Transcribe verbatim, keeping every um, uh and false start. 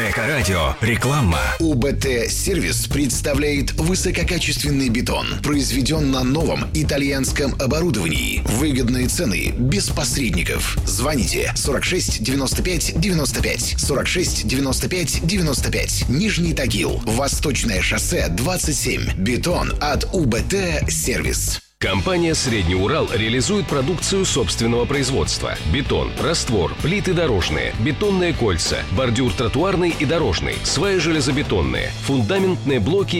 Эко-радио. Реклама. УБТ-сервис представляет высококачественный бетон. Произведен на новом итальянском оборудовании. Выгодные цены, без посредников. Звоните сорок шесть девяносто пять девяносто пять, сорок шесть девяносто пять девяносто пять. Нижний Тагил. Восточное шоссе двадцать семь. Бетон от УБТ-сервис. Компания «Средний Урал» реализует продукцию собственного производства. Бетон, раствор, плиты дорожные, бетонные кольца, бордюр тротуарный и дорожный, сваи железобетонные, фундаментные блоки